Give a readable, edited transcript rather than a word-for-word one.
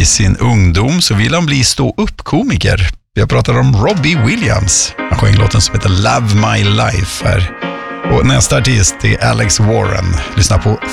i sin ungdom så ville han bli stå-upp-komiker. Jag pratade om Robbie Williams. Han sjöng låten som heter Love My Life här. Och nästa artist är Alex Warren. Lyssna på